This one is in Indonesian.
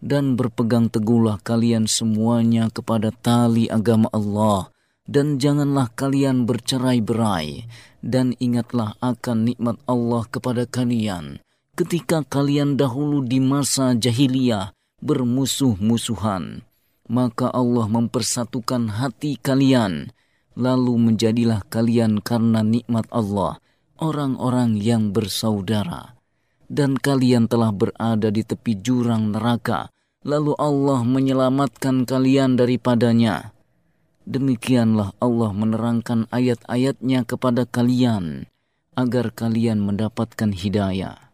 Dan berpegang teguhlah kalian semuanya kepada tali agama Allah, dan janganlah kalian bercerai-berai, dan ingatlah akan nikmat Allah kepada kalian ketika kalian dahulu di masa jahiliyah bermusuh-musuhan. Maka Allah mempersatukan hati kalian, lalu menjadilah kalian karena nikmat Allah orang-orang yang bersaudara. Dan kalian telah berada di tepi jurang neraka, lalu Allah menyelamatkan kalian daripadanya. Demikianlah Allah menerangkan ayat-ayatnya kepada kalian, agar kalian mendapatkan hidayah.